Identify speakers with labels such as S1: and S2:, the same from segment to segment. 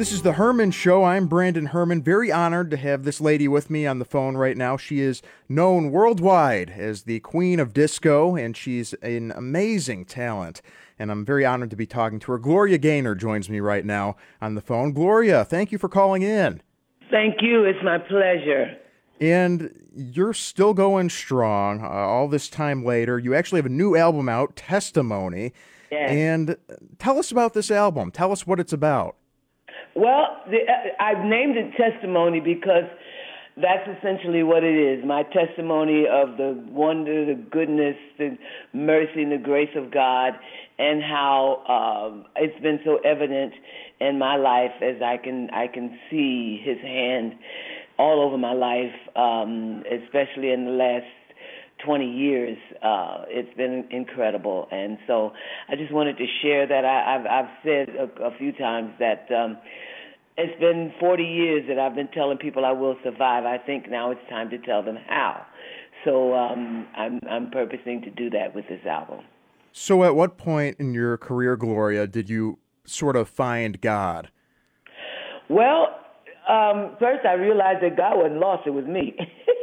S1: This is the Herman Show. I'm Brandon Herman. Very honored to have this lady with me on the phone right now. She is known worldwide as the Queen of Disco, and she's an amazing talent. And I'm very honored to be talking to her. Gloria Gaynor joins me right now on the phone. Gloria, thank you for calling in.
S2: Thank you. It's my pleasure.
S1: And you're still going strong all this time later. You actually have a new album out, Testimony.
S2: Yes.
S1: And tell us about this album. Tell us what it's about.
S2: Well, I've named it Testimony because that's essentially what it is. My testimony of the wonder, the goodness, the mercy, and the grace of God, and how it's been so evident in my life as I can see His hand all over my life, especially in the last 20 years. It's been incredible. And so I just wanted to share that. I've said a few times that it's been 40 years that I've been telling people I will survive. I think now it's time to tell them how. So I'm purposing to do that with this album.
S1: So at what point in your career, Gloria, did you sort of find God?
S2: Well, first I realized that God wasn't lost, it was me.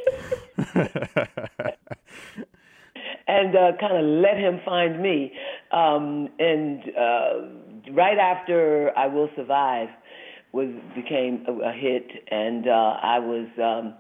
S2: And kind of let Him find me. And right after I Will Survive became a hit, and I was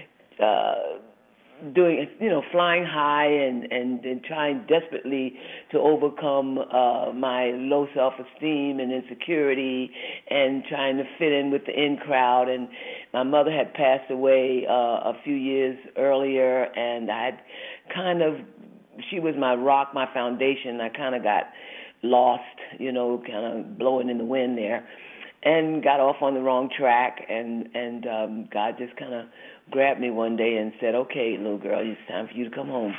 S2: doing, flying high and trying desperately to overcome my low self-esteem and insecurity and trying to fit in with the in crowd. And my mother had passed away a few years earlier, and she was my rock, my foundation. I kind of got lost, kind of blowing in the wind there, and got off on the wrong track. And God just kind of grabbed me one day and said, "Okay, little girl, it's time for you to come home."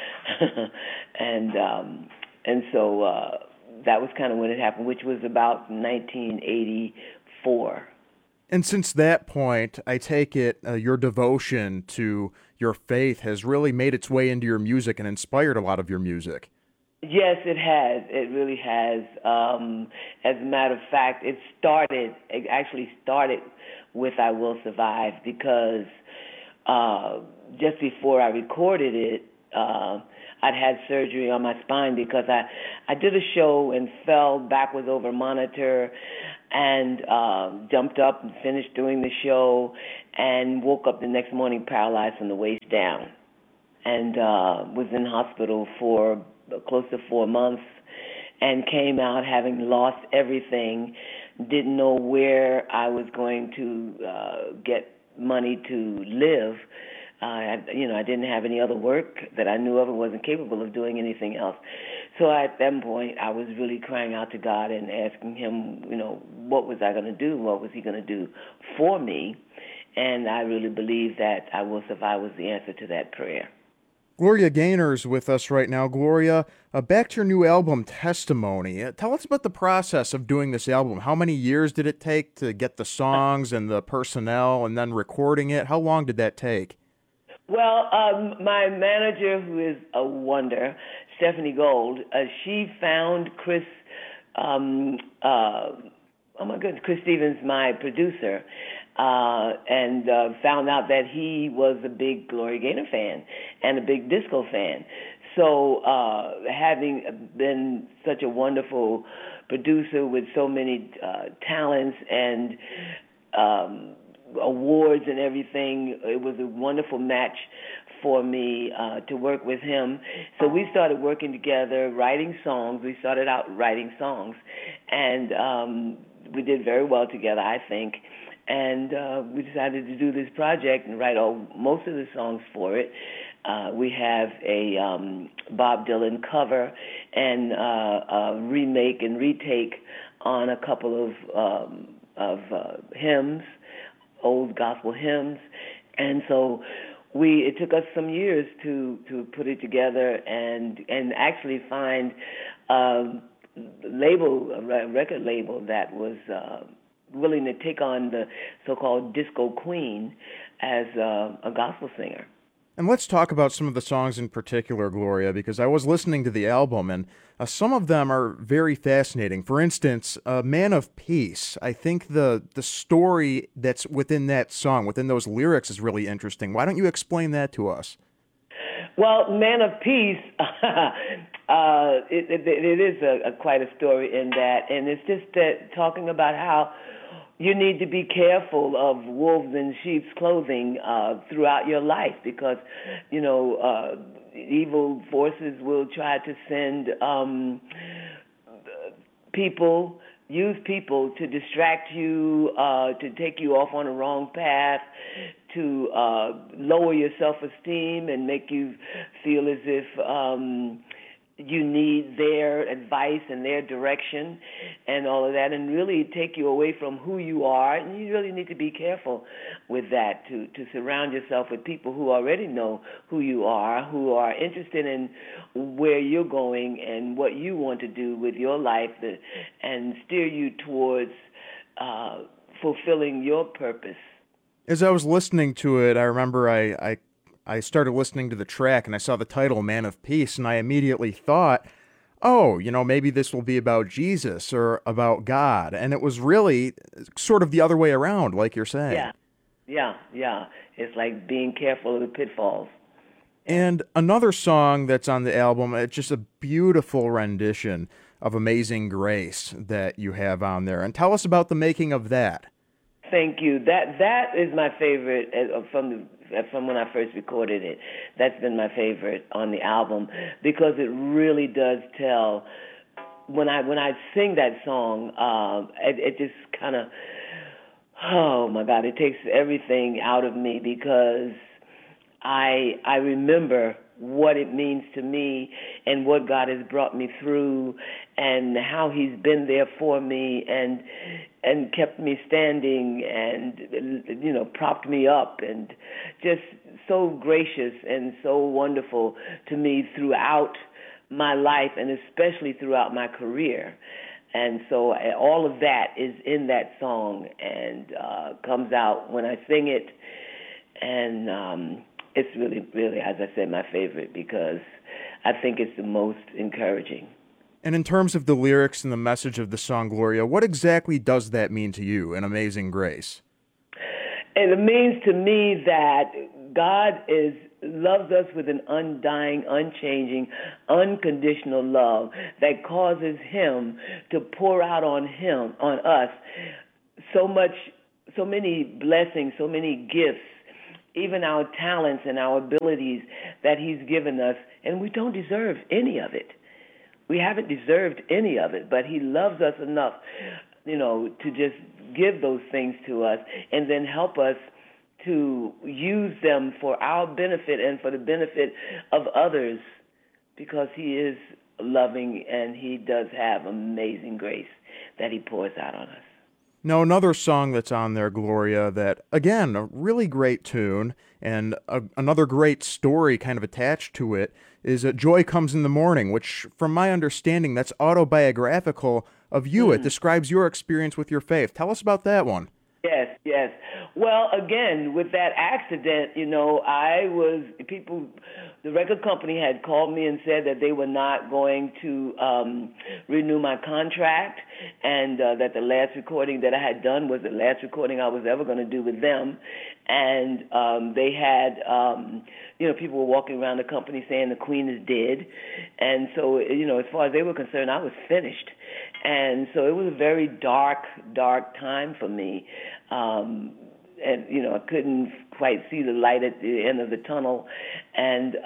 S2: and so that was kind of when it happened, which was about 1984.
S1: And since that point, I take it your devotion to your faith has really made its way into your music and inspired a lot of your music.
S2: Yes, it has. It really has. As a matter of fact, it actually started with I Will Survive because just before I recorded it, I'd had surgery on my spine because I did a show and fell backwards over a monitor and jumped up and finished doing the show and woke up the next morning paralyzed from the waist down, and was in hospital for close to 4 months and came out having lost everything, didn't know where I was going to get money to live. I didn't have any other work that I knew of and wasn't capable of doing anything else. So at that point, I was really crying out to God and asking Him, what was I going to do? What was He going to do for me? And I really believe that I Will Survive was the answer to that prayer.
S1: Gloria Gaynor's with us right now. Gloria, back to your new album, Testimony. Tell us about the process of doing this album. How many years did it take to get the songs and the personnel and then recording it? How long did that take?
S2: Well, my manager, who is a wonder, Stephanie Gold, she found Chris, Chris Stevens, my producer, and found out that he was a big Gloria Gaynor fan and a big disco fan. So having been such a wonderful producer with so many talents and awards and everything, it was a wonderful match for me to work with him. So we started working together, writing songs. We started out writing songs, and we did very well together, I think. And we decided to do this project and write most of the songs for it. We have a Bob Dylan cover and a remake and retake on a couple of hymns, old gospel hymns. And so it took us some years to put it together and actually find a record label that was willing to take on the so-called disco queen as a gospel singer.
S1: And let's talk about some of the songs in particular, Gloria, because I was listening to the album and some of them are very fascinating. For instance, Man of Peace. I think the story that's within that song, within those lyrics, is really interesting. Why don't you explain that to us?
S2: Well, Man of Peace, it is quite a story in that, and it's just that talking about how you need to be careful of wolves in sheep's clothing throughout your life because, evil forces will try to send people, use people to distract you, to take you off on the wrong path, to lower your self-esteem and make you feel as if you need their advice and their direction and all of that, and really take you away from who you are. And you really need to be careful with that, to surround yourself with people who already know who you are, who are interested in where you're going and what you want to do with your life, and steer you towards fulfilling your purpose.
S1: As I was listening to it, I remember I started listening to the track and I saw the title Man of Peace, and I immediately thought, oh, maybe this will be about Jesus or about God. And it was really sort of the other way around, like you're saying.
S2: Yeah, yeah. It's like being careful of the pitfalls. Yeah.
S1: And another song that's on the album, it's just a beautiful rendition of Amazing Grace that you have on there. And tell us about the making of that.
S2: Thank you. That is my favorite from when I first recorded it. That's been my favorite on the album because it really does tell. When I sing that song, it just kind of, oh my God, it takes everything out of me because I remember what it means to me and what God has brought me through and how he's been there for me and kept me standing and propped me up and just so gracious and so wonderful to me throughout my life and especially throughout my career. And so all of that is in that song and comes out when I sing it. And it's really, really, as I said, my favorite because I think it's the most encouraging.
S1: And in terms of the lyrics and the message of the song, Gloria, what exactly does that mean to you in Amazing Grace?
S2: And it means to me that God loves us with an undying, unchanging, unconditional love that causes him to pour out on us, so many blessings, so many gifts, even our talents and our abilities that he's given us, and we don't deserve any of it. We haven't deserved any of it, but he loves us enough, to just give those things to us and then help us to use them for our benefit and for the benefit of others because he is loving and he does have amazing grace that he pours out on us.
S1: Now, another song that's on there, Gloria, that, again, a really great tune and another great story kind of attached to it is Joy Comes in the Morning, which, from my understanding, that's autobiographical of you. It describes your experience with your faith. Tell us about that one.
S2: Yes. Well, again, with that accident, the record company had called me and said that they were not going to renew my contract and that the last recording that I had done was the last recording I was ever going to do with them. And they had, people were walking around the company saying the Queen is dead. And so, as far as they were concerned, I was finished. And so it was a very dark time for me. I couldn't quite see the light at the end of the tunnel. And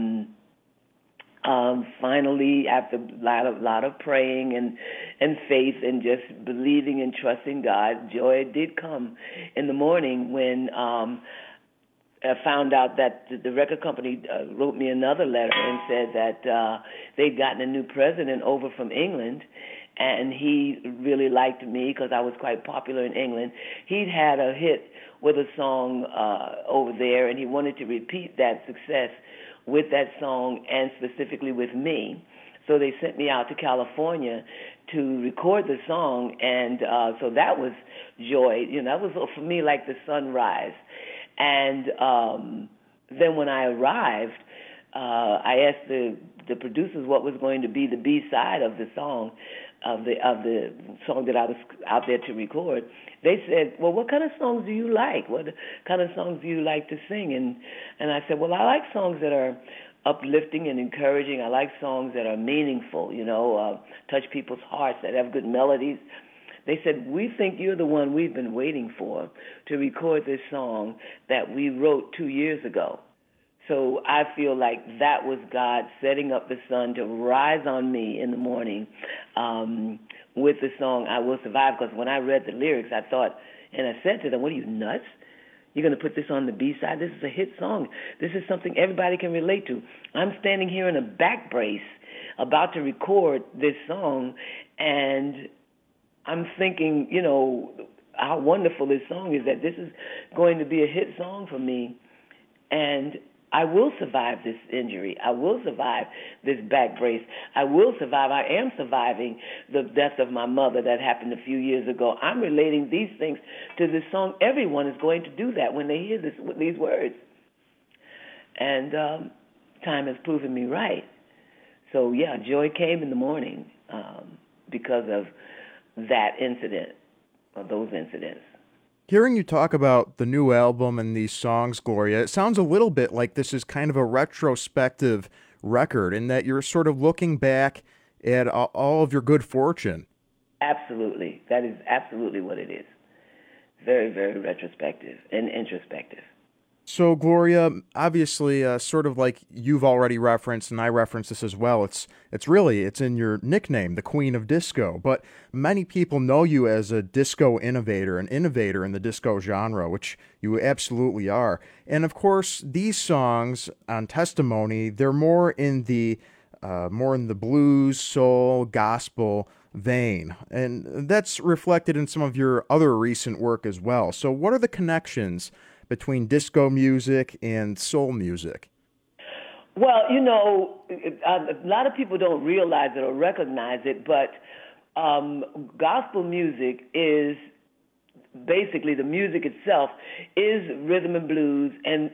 S2: finally, after a lot of praying and faith and just believing and trusting God, joy did come in the morning when I found out that the record company wrote me another letter and said that they'd gotten a new president over from England, and he really liked me because I was quite popular in England. He'd had a hit with a song over there, and he wanted to repeat that success with that song and specifically with me. So they sent me out to California to record the song, and so that was joy. That was for me like the sunrise. And then when I arrived, I asked the producers what was going to be the B side of the song, of the song that I was out there to record. They said, "Well, what kind of songs do you like? What kind of songs do you like to sing?" And I said, "Well, I like songs that are uplifting and encouraging. I like songs that are meaningful, touch people's hearts, that have good melodies." They said, "We think you're the one we've been waiting for to record this song that we wrote 2 years ago." So I feel like that was God setting up the sun to rise on me in the morning with the song "I Will Survive." Because when I read the lyrics, I thought, and I said to them, "What are you, nuts? You're going to put this on the B-side? This is a hit song. This is something everybody can relate to." I'm standing here in a back brace about to record this song, and I'm thinking, how wonderful this song is, that this is going to be a hit song for me. And I will survive this injury. I will survive this back brace. I will survive. I am surviving the death of my mother that happened a few years ago. I'm relating these things to this song. Everyone is going to do that when they hear these words. And time has proven me right. So, yeah, joy came in the morning because of that incident, or those incidents.
S1: Hearing you talk about the new album and these songs, Gloria, it sounds a little bit like this is kind of a retrospective record in that you're sort of looking back at all of your good fortune.
S2: Absolutely. That is absolutely what it is. Very, very retrospective and introspective.
S1: So, Gloria, obviously, sort of like you've already referenced, and I referenced this as well, it's in your nickname, the Queen of Disco, but many people know you as a disco innovator, an innovator in the disco genre, which you absolutely are. And of course, these songs on Testimony, they're more in the blues, soul, gospel vein, and that's reflected in some of your other recent work as well. So what are the connections between disco music and soul music?
S2: Well, a lot of people don't realize it or recognize it, but gospel music is basically, the music itself is rhythm and blues, and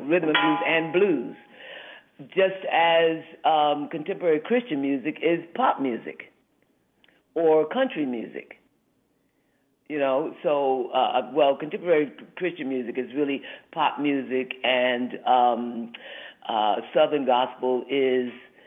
S2: blues, just as contemporary Christian music is pop music or country music. Contemporary Christian music is really pop music, and Southern gospel is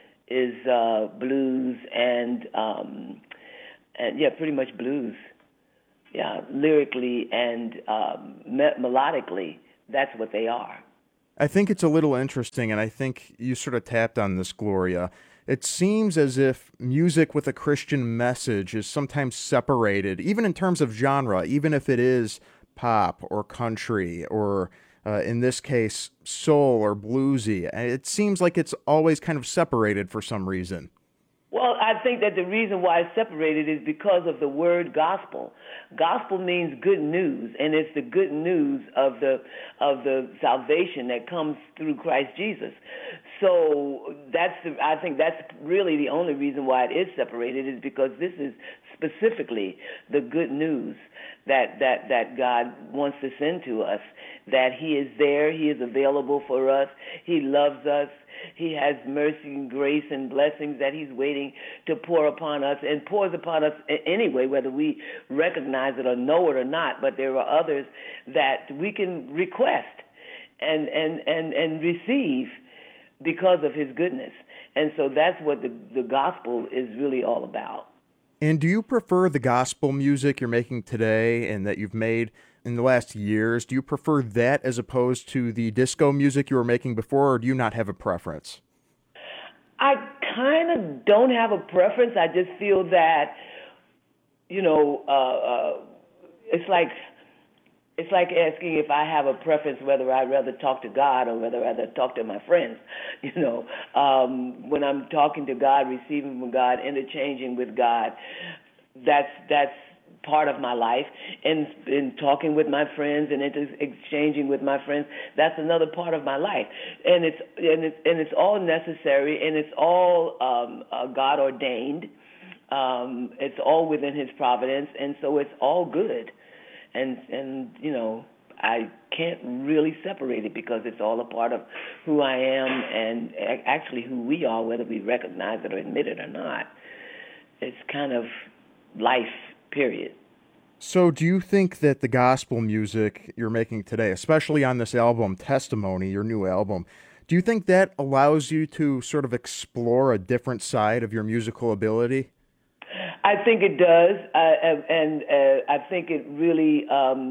S2: blues and pretty much blues. Yeah, lyrically and melodically, that's what they are.
S1: I think it's a little interesting, and I think you sort of tapped on this, Gloria. It seems as if music with a Christian message is sometimes separated, even in terms of genre, even if it is pop or country or, in this case, soul or bluesy. It seems like it's always kind of separated for some reason.
S2: Well, I think that the reason why it's separated is because of the word gospel. Gospel means good news, and it's the good news of the salvation that comes through Christ Jesus. So I think that's really the only reason why it is separated, is because this is specifically the good news that God wants to send to us, that He is there, He is available for us, He loves us, He has mercy and grace and blessings that He's waiting to pour upon us, and pours upon us anyway, whether we recognize it or know it or not. But there are others that we can request and receive because of His goodness. And so that's what the gospel is really all about.
S1: And do you prefer the gospel music you're making today and that you've made in the last years? Do you prefer that as opposed to the disco music you were making before, or do you not have a preference?
S2: I kind of don't have a preference. I just feel that, it's like asking if I have a preference whether I'd rather talk to God or whether I'd rather talk to my friends. When I'm talking to God, receiving from God, interchanging with God, that's part of my life. And in talking with my friends and exchanging with my friends, that's another part of my life. And it's all necessary, and it's all God ordained. It's all within His providence, and so it's all good. And I can't really separate it because it's all a part of who I am and actually who we are, whether we recognize it or admit it or not. It's kind of life, period.
S1: So, do you think that the gospel music you're making today, especially on this album, Testimony, your new album, do you think that allows you to sort of explore a different side of your musical ability?
S2: I think it does, and I think it really.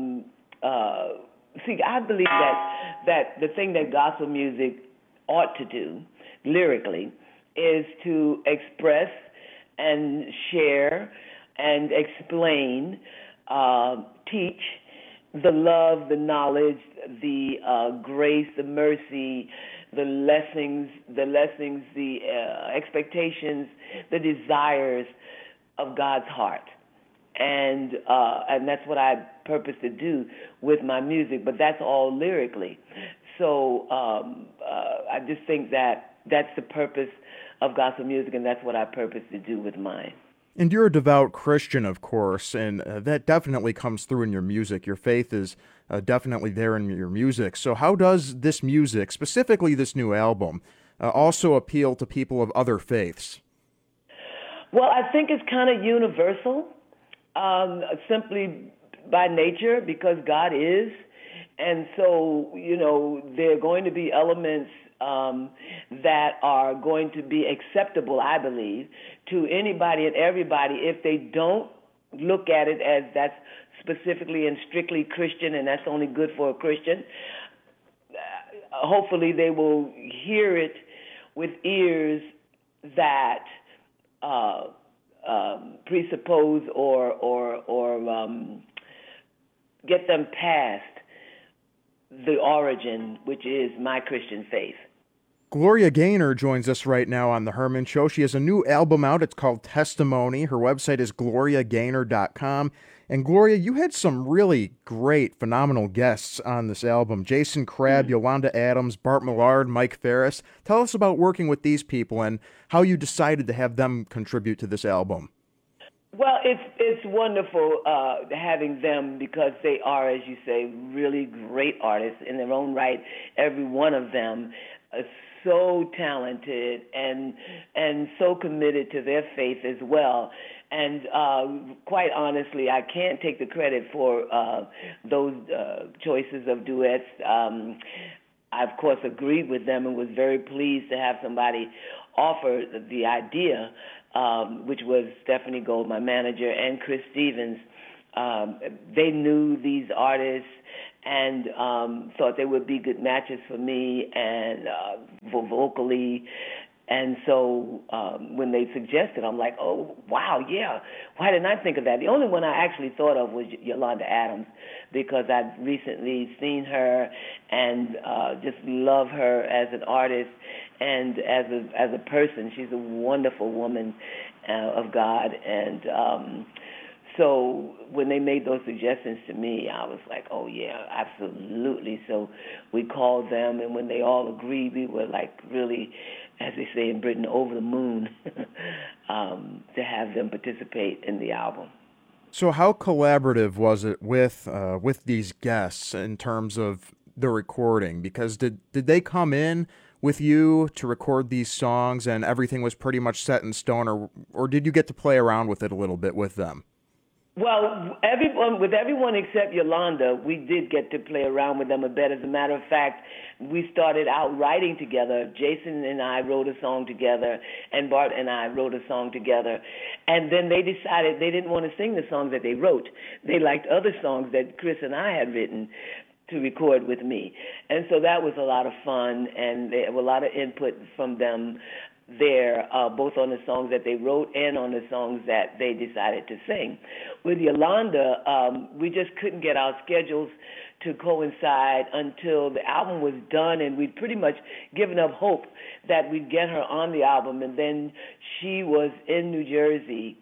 S2: See, I believe that the thing that gospel music ought to do, lyrically, is to express and share and explain, teach the love, the knowledge, the grace, the mercy, the expectations, the desires of God's heart, and that's what I purpose to do with my music. But that's all lyrically. So I just think that that's the purpose of gospel music, and that's what I purpose to do with mine.
S1: And you're a devout Christian, of course, and that definitely comes through in your music. Your faith is definitely there in your music. So how does this music, specifically this new album, also appeal to people of other faiths?
S2: Well, I think it's kind of universal, simply by nature, because God is. And so, there are going to be elements that are going to be acceptable, I believe, to anybody and everybody if they don't look at it as that's specifically and strictly Christian and that's only good for a Christian. Hopefully they will hear it with ears that presuppose or get them past the origin, which is my Christian faith.
S1: Gloria Gaynor joins us right now on The Herman Show. She has a new album out. It's called Testimony. Her website is gloriagaynor.com. And Gloria, you had some really great, phenomenal guests on this album. Jason Crabb, Yolanda Adams, Bart Millard, Mike Ferris. Tell us about working with these people and how you decided to have them contribute to this album.
S2: Well, it's wonderful having them because they are, as you say, really great artists in their own right. Every one of them is so talented and so committed to their faith as well. And quite honestly, I can't take the credit for those choices of duets. I, of course, agreed with them and was very pleased to have somebody offer the idea, which was Stephanie Gold, my manager, and Chris Stevens. They knew these artists and thought they would be good matches for me and vocally. And so when they suggested, I'm like, oh, wow, yeah. Why didn't I think of that? The only one I actually thought of was Yolanda Adams because I've recently seen her and just love her as an artist and as a person. She's a wonderful woman of God. And so when they made those suggestions to me, I was like, oh, yeah, absolutely. So we called them, and when they all agreed, we were like really, as they say in Britain, over the moon to have them participate in the album.
S1: So how collaborative was it with these guests in terms of the recording? Because did they come in with you to record these songs and everything was pretty much set in stone, or did you get to play around with it a little bit with them?
S2: Well, everyone except Yolanda, we did get to play around with them a bit. As a matter of fact, we started out writing together. Jason and I wrote a song together, and Bart and I wrote a song together. And then they decided they didn't want to sing the songs that they wrote. They liked other songs that Chris and I had written to record with me. And so that was a lot of fun, and there was a lot of input from them there, both on the songs that they wrote and on the songs that they decided to sing. With Yolanda, we just couldn't get our schedules to coincide until the album was done, and we'd pretty much given up hope that we'd get her on the album. And then she was in New Jersey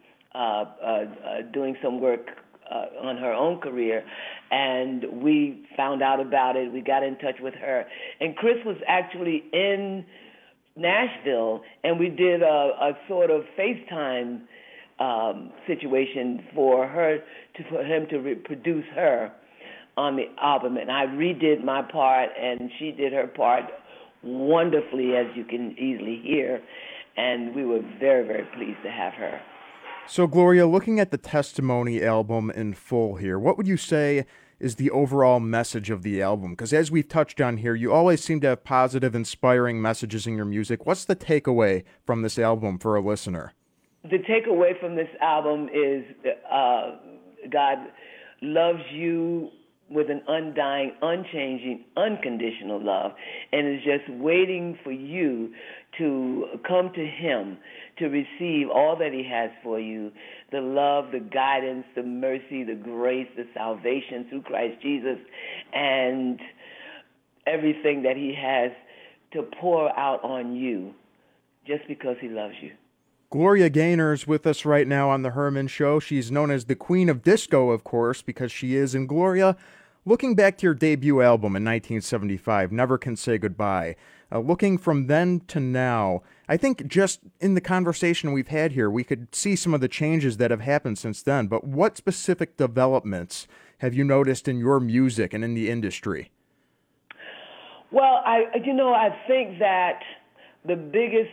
S2: doing some work on her own career, and we found out about it. We got in touch with her, and Chris was actually in Nashville, and we did a sort of FaceTime situation for him to produce her on the album, and I redid my part, and she did her part wonderfully, as you can easily hear, and we were very, very pleased to have her.
S1: So, Gloria, looking at the Testimony album in full here, what would you say is the overall message of the album? Because as we've touched on here, you always seem to have positive, inspiring messages in your music. What's the takeaway from this album for a listener?
S2: The takeaway from this album is God loves you with an undying, unchanging, unconditional love, and is just waiting for you to come to Him to receive all that He has for you, the love, the guidance, the mercy, the grace, the salvation through Christ Jesus, and everything that He has to pour out on you just because He loves you.
S1: Gloria Gaynor's with us right now on The Herman Show. She's known as the Queen of Disco, of course, because she is. And Gloria, looking back to your debut album in 1975, Never Can Say Goodbye, looking from then to now, I think just in the conversation we've had here, we could see some of the changes that have happened since then. But what specific developments have you noticed in your music and in the industry?
S2: Well, I think that the biggest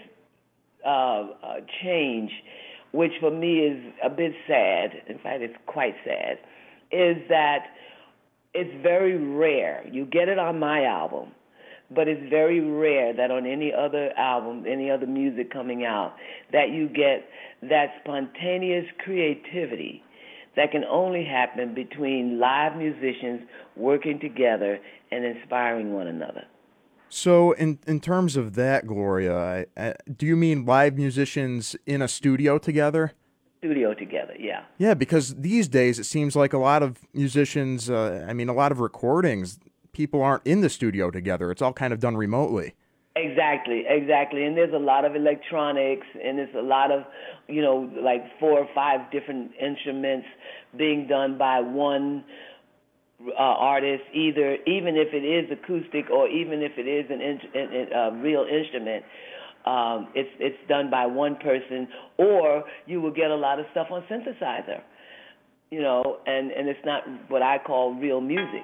S2: change, which for me is a bit sad, in fact it's quite sad, is that it's very rare. You get it on my album, but it's very rare that on any other album, any other music coming out, that you get that spontaneous creativity that can only happen between live musicians working together and inspiring one another.
S1: So in terms of that, Gloria, do you mean live musicians in a studio together?
S2: Studio together, yeah.
S1: Yeah, because these days it seems like a lot of musicians, a lot of recordings, people aren't in the studio together. It's all kind of done remotely.
S2: Exactly. And there's a lot of electronics, and there's a lot of, like 4 or 5 different instruments being done by one artist, even if it is acoustic or even if it is a real instrument. It's done by one person, or you will get a lot of stuff on synthesizer, and it's not what I call real music.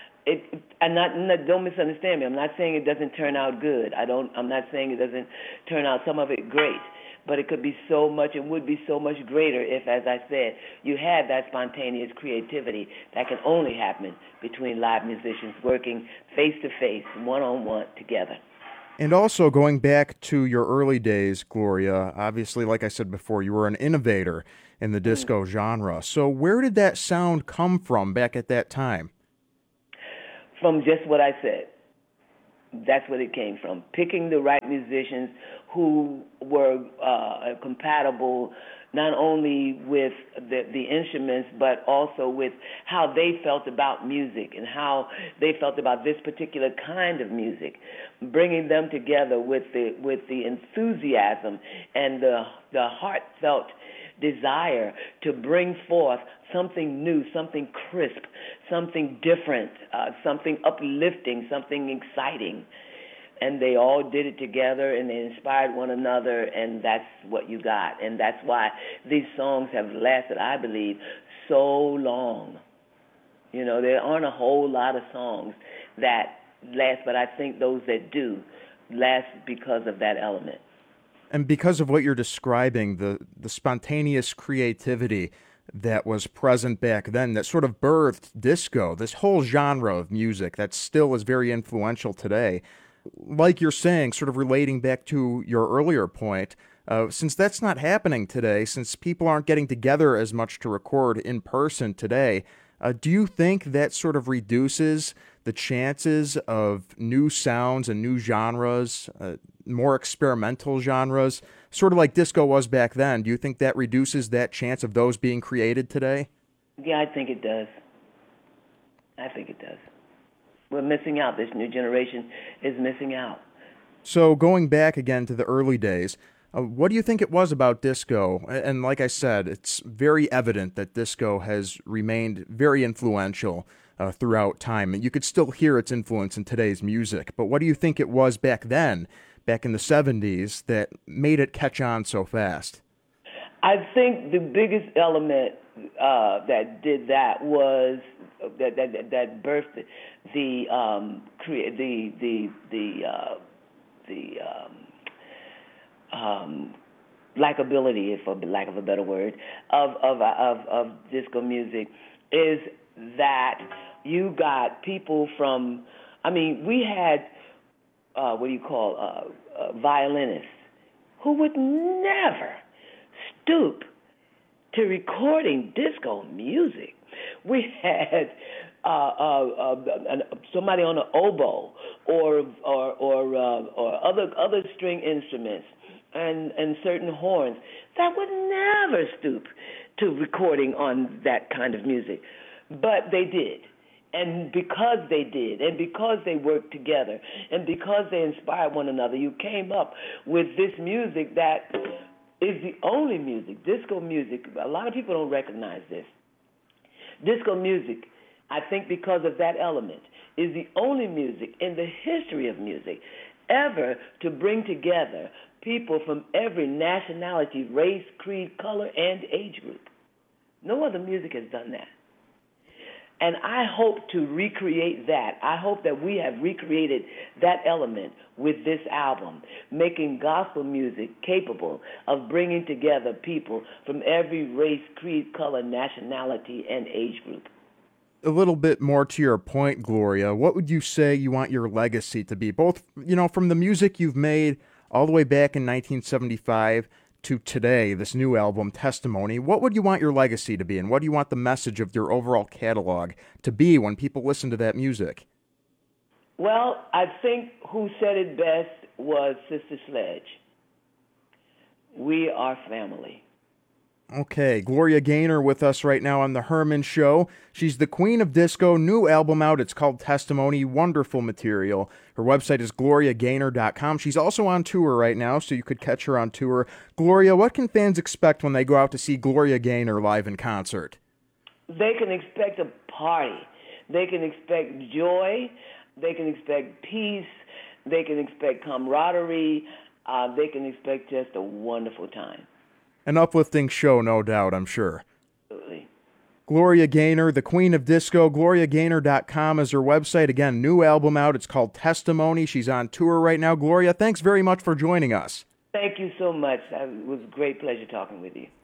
S2: Don't misunderstand me. I'm not saying it doesn't turn out good. I'm not saying it doesn't turn out, some of it great, but it could be so much, it would be so much greater if, as I said, you had that spontaneous creativity that can only happen between live musicians working face-to-face, one-on-one, together.
S1: And also going back to your early days, Gloria, obviously, like I said before, you were an innovator in the disco genre. So where did that sound come from back at that time?
S2: From just what I said. That's what it came from. Picking the right musicians who were compatible not only with the instruments, but also with how they felt about music and how they felt about this particular kind of music. Bringing them together with the enthusiasm and the heartfelt desire to bring forth something new, something crisp, something different, something uplifting, something exciting. And they all did it together, and they inspired one another, and that's what you got. And that's why these songs have lasted, I believe, so long. There aren't a whole lot of songs that last, but I think those that do last because of that element.
S1: And because of what you're describing, the spontaneous creativity that was present back then that sort of birthed disco, this whole genre of music that still is very influential today. Like you're saying, sort of relating back to your earlier point, since that's not happening today, since people aren't getting together as much to record in person today, do you think that sort of reduces the chances of new sounds and new genres, more experimental genres, sort of like disco was back then? Do you think that reduces that chance of those being created today?
S2: Yeah, I think it does. We're missing out. This new generation is missing out.
S1: So going back again to the early days, what do you think it was about disco? And like I said, it's very evident that disco has remained very influential throughout time. And you could still hear its influence in today's music. But what do you think it was back then, back in the 70s, that made it catch on so fast?
S2: I think the biggest element that did that was that birthed the likability, for lack of a better word, of disco music, is that you got people from. I mean, we had violinists who would never stoop to recording disco music. We had somebody on an oboe or other string instruments and certain horns that would never stoop to recording on that kind of music, but they did. And because they did, and because they worked together, and because they inspired one another, you came up with this music that is the only music, disco music. A lot of people don't recognize this. Disco music, I think because of that element, is the only music in the history of music ever to bring together people from every nationality, race, creed, color, and age group. No other music has done that. And I hope to recreate that. I hope that we have recreated that element with this album, making gospel music capable of bringing together people from every race, creed, color, nationality, and age group.
S1: A little bit more to your point, Gloria, what would you say you want your legacy to be? Both, from the music you've made all the way back in 1975 to today, this new album, Testimony. What would you want your legacy to be, and what do you want the message of your overall catalog to be when people listen to that music?
S2: Well, I think who said it best was Sister Sledge. We are family.
S1: Okay, Gloria Gaynor with us right now on The Herman Show. She's the queen of disco, new album out. It's called Testimony, wonderful material. Her website is gloriagaynor.com. She's also on tour right now, so you could catch her on tour. Gloria, what can fans expect when they go out to see Gloria Gaynor live in concert?
S2: They can expect a party. They can expect joy. They can expect peace. They can expect camaraderie. They can expect just a wonderful time.
S1: An uplifting show, no doubt, I'm sure.
S2: Absolutely.
S1: Gloria Gaynor, the queen of disco. GloriaGaynor.com is her website. Again, new album out. It's called Testimony. She's on tour right now. Gloria, thanks very much for joining us.
S2: Thank you so much. It was a great pleasure talking with you.